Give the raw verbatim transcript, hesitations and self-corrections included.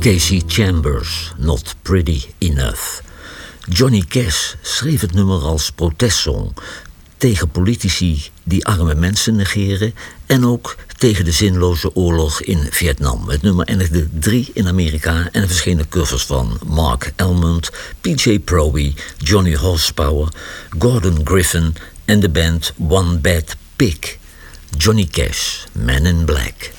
Casey Chambers, Not Pretty Enough. Johnny Cash schreef het nummer als protestsong tegen politici die arme mensen negeren en ook tegen de zinloze oorlog in Vietnam. Het nummer eindigde drie in Amerika en er verschenen covers van Mark Almond, P J Proby, Johnny Horsepower, Gordon Griffin en de band One Bad Pig. Johnny Cash, Man in Black.